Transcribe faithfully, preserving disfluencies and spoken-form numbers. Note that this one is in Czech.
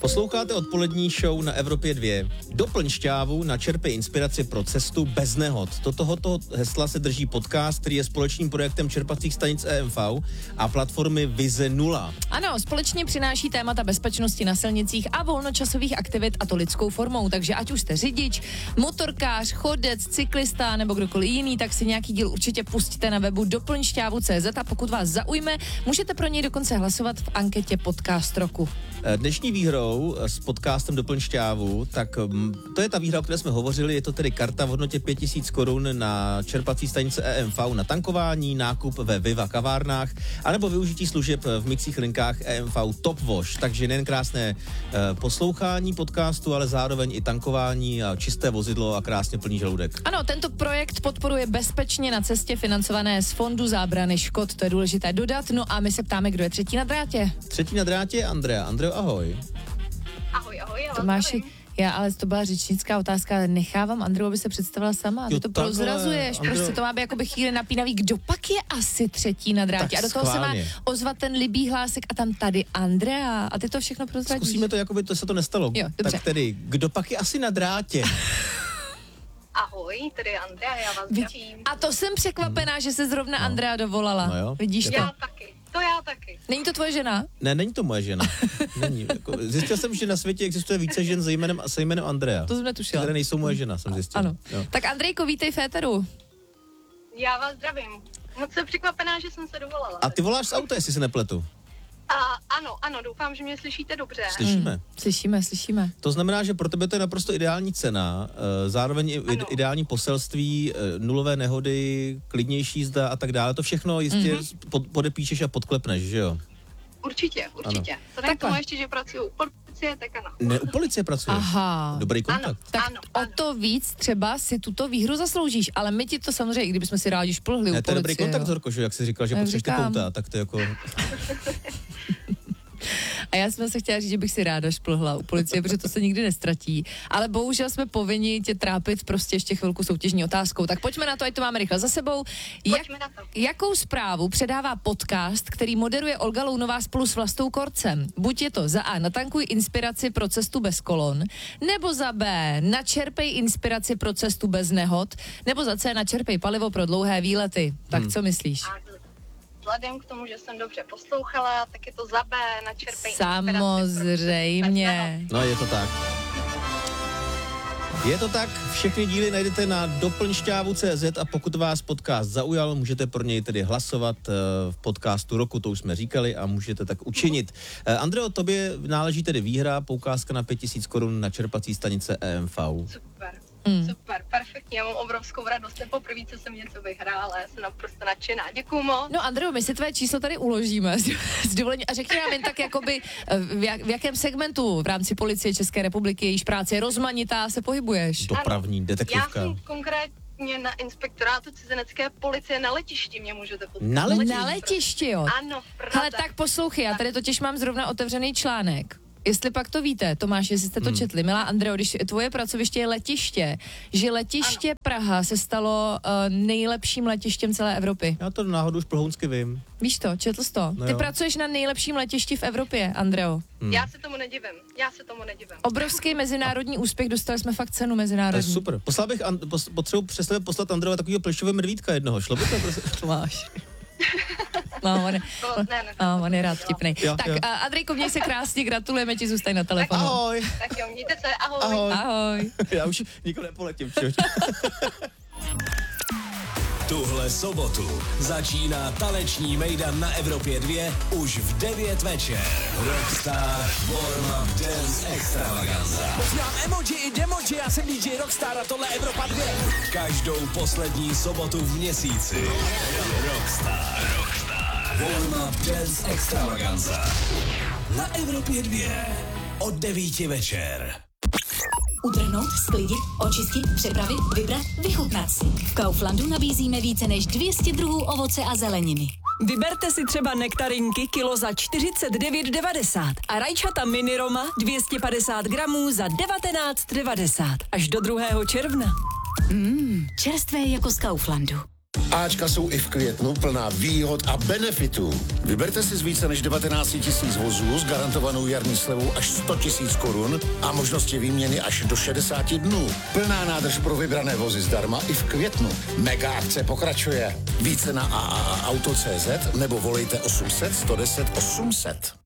Posloucháte odpolední show na Evropě dva. Doplň šťávu, načerpej inspiraci pro cestu bez nehod. Do tohoto hesla se drží podcast, který je společným projektem čerpacích stanic E M V a platformy Vize nula. Ano, společně přináší témata bezpečnosti na silnicích a volnočasových aktivit, a to lidskou formou. Takže ať už jste řidič, motorkář, chodec, cyklista nebo kdokoliv jiný, tak si nějaký díl určitě pustíte na webu doplň šťávu tečka cé zet a pokud vás zaujme, můžete pro něj dokonce hlasovat v anketě Podcast roku. Dnešní výhrou s podcastem Doplň šťávu, tak to je ta výhra, o které jsme hovořili, je to tedy karta v hodnotě pět tisíc korun na čerpací stanice E M V, na tankování, nákup ve Viva kavárnách, anebo využití služeb v mixích linkách E M V Top Wash. Takže nejen krásné eh, poslouchání podcastu, ale zároveň i tankování a čisté vozidlo a krásně plný žaludek. Ano, tento projekt podporuje Bezpečně na cestě, financované z Fondu zábrany škod, to je důležité dodat. No a my se ptáme, kdo je třetí na drátě. Třetí na drátě je Andrea. Andreo, ahoj. Ahoj, ahoj, já Tomáši, já, ale to byla řečnická otázka, nechávám Andreu, aby se představila sama, ty Jo, to takhle, prozrazuješ, Andreo. prostě to má být jakoby chvíli napínavý, kdo pak je asi třetí na drátě Tak a do toho schválně. se má ozvat ten libý hlásek a tam tady Andrea a ty to všechno prozradíš. Zkusíme to, jako by to se to nestalo. Jo, dobře. Tak tedy, kdo pak je asi na drátě? Ahoj, tady Andrea, já vás zdravím. A to jsem překvapená, že se zrovna No. Andrea dovolala. No jo. Vidíš to? Já taky, to já taky. Není to tvoje žena? Ne, není to moje žena. Není. Jako, zjistil jsem, že na světě existuje více žen se jménem, se jménem Andrea. To jsem netušila. Které nejsou moje žena, jsem zjistil. Ano. Jo. Tak Andrejko, vítej v éteru. Já vás zdravím. Moc jsem překvapená, že jsem se dovolala. A ty voláš z auta, jestli se nepletu. A ano, ano, doufám, že mě slyšíte dobře. Slyšíme. Hmm. Slyšíme, slyšíme. To znamená, že pro tebe to je naprosto ideální cena, eh, zároveň i Ano. ideální poselství, eh, nulové nehody, klidnější jízda a tak dále. To všechno jistě Mhm. pod, podepíšeš a podklepneš, že jo? Určitě, určitě. To k tomu ještě, že pracuju u policie, tak ano. Ne, u policie pracuješ. Aha. Dobrý Ano, kontakt. Tak ano, o ano. to víc třeba si tuto výhru zasloužíš, ale my ti to samozřejmě, i kdybychom si rádi šplhli u Ne, to je dobrý policie, kontakt, jo. Zorko, že jak jsi říkal, že Já potřebuješ ty říkám. pouta, tak to jako... A já jsem se chtěla říct, že bych si ráda šplhla u policie, protože to se nikdy nestratí. Ale bohužel jsme povinni tě trápit prostě ještě chvilku soutěžní otázkou. Tak pojďme na to, ať to máme rychle za sebou. Jak, Pojďme na to. jakou zprávu předává podcast, který moderuje Olga Lounová spolu s Vlastou Korcem? Buď je to za A, natankuj inspiraci pro cestu bez kolon, nebo za B, načerpej inspiraci pro cestu bez nehod, nebo za C, načerpej palivo pro dlouhé výlety. Tak Hmm. co myslíš? A vzhledem k tomu, že jsem dobře poslouchala, tak je to za B, načerpej Samozřejmě. No, je to tak. Je to tak, všechny díly najdete na doplň šťávu tečka cé zet a pokud vás podcast zaujal, můžete pro něj tedy hlasovat uh, v podcastu roku, to už jsme říkali a můžete tak učinit. Uh, Andreo, tobě náleží tedy výhra, poukázka na pět tisíc korun na čerpací stanice E M V. Super, Mm. super, perfektně, já mám obrovskou radost, to je poprvé, co jsem něco vyhrála, já jsem naprosto nadšená, děkuju moc. No Andreo, my si tvé číslo tady uložíme s dovolením a řekni nám jen tak jakoby v, jak, v jakém segmentu v rámci Policie České republiky, jejíž práce je rozmanitá, se pohybuješ. Dopravní Já detektivka. jsem konkrétně na inspektorátu cizinecké policie na letišti, mě můžete potkat. Na letišti? Na letišti, jo. Ano, v Praze. Hele, tak poslouchej, já tady totiž mám zrovna otevřený článek. Jestli pak to víte, Tomáš, jestli jste to Hmm. četli, milá Andreo, když tvoje pracoviště je letiště, že letiště ano. Praha se stalo uh, nejlepším letištěm celé Evropy. Já to náhodou už plhounsky vím. Víš to, četl jsi to? No Ty jo. pracuješ na nejlepším letišti v Evropě, Andreo. Hmm. Já se tomu nedivím, já se tomu nedivím. Obrovský mezinárodní úspěch, dostali jsme fakt cenu To je mezinárodní. super. Poslal bych, an, pos, potřebuji přesně poslat Androva takového plešového medvídka jednoho. Šlo by to prostě? Tomáš. No, on je, To, ne, ne, no, on je rád vtipnej. Jo, Tak, jo. a Andrejko, měj se krásně, gratulujeme ti, zůstaň na telefonu. Ahoj. Tak jo, mějte se, ahoj. Ahoj. Ahoj. Já už nikdo nepoletím, čoč. Tuhle sobotu začíná taneční mejdan na Evropě dva už v devět večer. Rockstar Warm Up Dance Extravaganza. Poznám emoji i demoji, já jsem D J Rockstar a tohle Evropa dva. Každou poslední sobotu v měsíci. Rockstar. Rockstar. Warm Up Dance Extravaganza. Na Evropě dva. Od devíti večer. Utrhnout, sklidit, očistit, připravit, vybrat, vychutnat si. V Kauflandu nabízíme více než dvě stě druhů ovoce a zeleniny. Vyberte si třeba nektarinky kilo za čtyřicet devět devadesát a rajčata mini Roma dvě stě padesát gramů za devatenáct devadesát až do druhého června. Mmm, čerstvé jako z Kauflandu. Ačka jsou i v květnu plná výhod a benefitů. Vyberte si z více než devatenáct tisíc vozů s garantovanou jarní slevou až sto tisíc korun a možnosti výměny až do šedesát dnů. Plná nádrž pro vybrané vozy zdarma i v květnu. Mega akce pokračuje. Více na a a a auto tečka cé zet nebo volejte osm set sto deset osm set.